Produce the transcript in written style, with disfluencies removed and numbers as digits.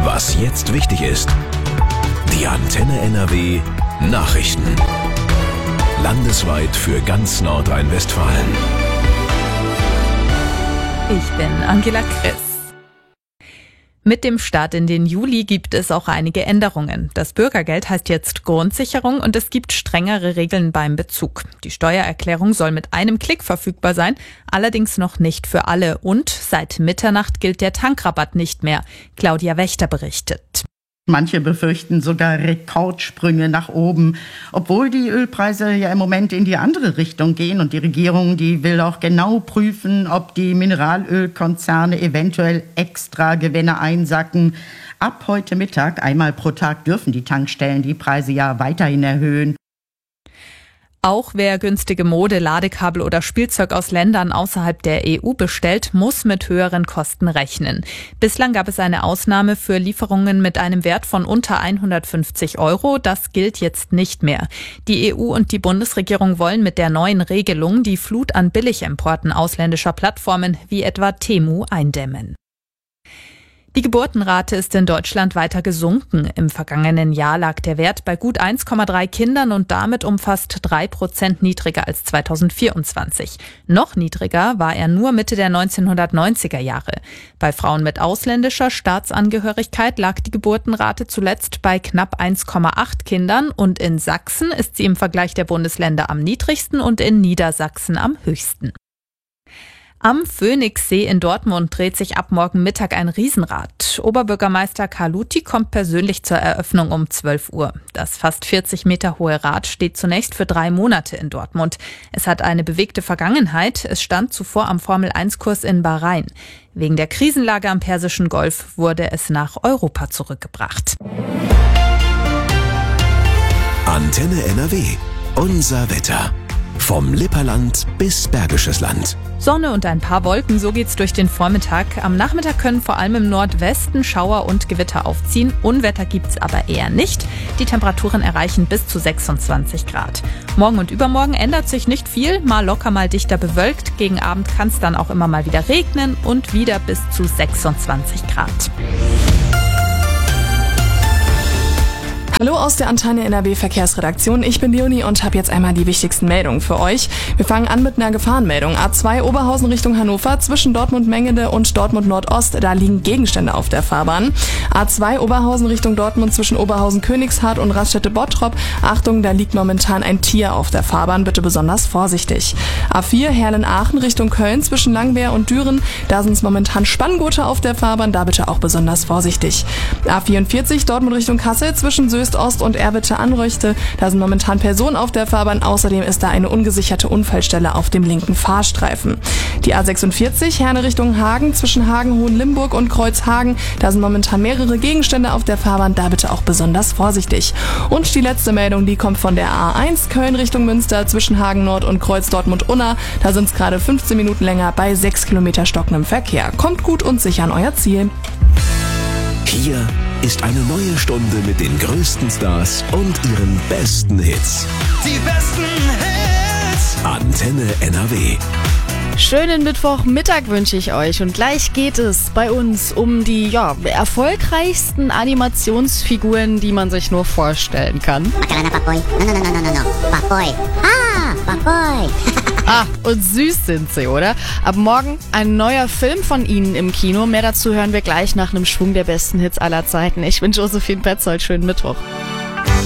Was jetzt wichtig ist. Die Antenne NRW Nachrichten. Landesweit für ganz Nordrhein-Westfalen. Ich bin Angela Kriss. Mit dem Start in den Juli gibt es auch einige Änderungen. Das Bürgergeld heißt jetzt Grundsicherung und es gibt strengere Regeln beim Bezug. Die Steuererklärung soll mit einem Klick verfügbar sein, allerdings noch nicht für alle. Und seit Mitternacht gilt der Tankrabatt nicht mehr. Claudia Wächter berichtet. Manche befürchten sogar Rekordsprünge nach oben, obwohl die Ölpreise ja im Moment in die andere Richtung gehen und die Regierung, die will auch genau prüfen, ob die Mineralölkonzerne eventuell extra Gewinne einsacken. Ab heute Mittag, einmal pro Tag, dürfen die Tankstellen die Preise ja weiterhin erhöhen. Auch wer günstige Mode, Ladekabel oder Spielzeug aus Ländern außerhalb der EU bestellt, muss mit höheren Kosten rechnen. Bislang gab es eine Ausnahme für Lieferungen mit einem Wert von unter 150 €. Das gilt jetzt nicht mehr. Die EU und die Bundesregierung wollen mit der neuen Regelung die Flut an Billigimporten ausländischer Plattformen wie etwa Temu eindämmen. Die Geburtenrate ist in Deutschland weiter gesunken. Im vergangenen Jahr lag der Wert bei gut 1,3 Kindern und damit um fast 3% niedriger als 2024. Noch niedriger war er nur Mitte der 1990er Jahre. Bei Frauen mit ausländischer Staatsangehörigkeit lag die Geburtenrate zuletzt bei knapp 1,8 Kindern und in Sachsen ist sie im Vergleich der Bundesländer am niedrigsten und in Niedersachsen am höchsten. Am Phoenixsee in Dortmund dreht sich ab morgen Mittag ein Riesenrad. Oberbürgermeister Carluti kommt persönlich zur Eröffnung um 12 Uhr. Das fast 40 Meter hohe Rad steht zunächst für 3 Monate in Dortmund. Es hat eine bewegte Vergangenheit. Es stand zuvor am Formel-1-Kurs in Bahrain. Wegen der Krisenlage am Persischen Golf wurde es nach Europa zurückgebracht. Antenne NRW. Unser Wetter. Vom Lipperland bis Bergisches Land. Sonne und ein paar Wolken, so geht's durch den Vormittag. Am Nachmittag können vor allem im Nordwesten Schauer und Gewitter aufziehen. Unwetter gibt's aber eher nicht. Die Temperaturen erreichen bis zu 26 Grad. Morgen und übermorgen ändert sich nicht viel. Mal locker, mal dichter bewölkt. Gegen Abend kann's dann auch immer mal wieder regnen und wieder bis zu 26 Grad. Hallo aus der Antenne NRW Verkehrsredaktion. Ich bin Leonie und habe jetzt einmal die wichtigsten Meldungen für euch. Wir fangen an mit einer Gefahrenmeldung. A2 Oberhausen Richtung Hannover zwischen Dortmund-Mengede und Dortmund-Nordost. Da liegen Gegenstände auf der Fahrbahn. A2 Oberhausen Richtung Dortmund zwischen Oberhausen-Königshardt und Raststätte-Bottrop. Achtung, da liegt momentan ein Tier auf der Fahrbahn. Bitte besonders vorsichtig. A4 Herlen-Aachen Richtung Köln zwischen Langwehr und Düren. Da sind es momentan Spanngurte auf der Fahrbahn. Da bitte auch besonders vorsichtig. A44 Dortmund Richtung Kassel zwischen Soest Ost und Erwitte-Anröchte. Da sind momentan Personen auf der Fahrbahn. Außerdem ist da eine ungesicherte Unfallstelle auf dem linken Fahrstreifen. Die A46 Herne Richtung Hagen zwischen Hagen-Hohenlimburg und Kreuzhagen. Da sind momentan mehrere Gegenstände auf der Fahrbahn. Da bitte auch besonders vorsichtig. Und die letzte Meldung, die kommt von der A1 Köln Richtung Münster zwischen Hagen Nord und Kreuz Dortmund-Unna. Da sind es gerade 15 Minuten länger bei 6 Kilometer stockendem Verkehr. Kommt gut und sicher an euer Ziel. Hier ist eine neue Stunde mit den größten Stars und ihren besten Hits. Die besten Hits. Antenne NRW. Schönen Mittwochmittag wünsche ich euch und gleich geht es bei uns um die erfolgreichsten Animationsfiguren, die man sich nur vorstellen kann. Macarena Papoy. No. Papoy. Ah, Papoy. Und süß sind sie, oder? Ab morgen ein neuer Film von ihnen im Kino. Mehr dazu hören wir gleich nach einem Schwung der besten Hits aller Zeiten. Ich bin Josephine Petzold. Schönen Mittwoch.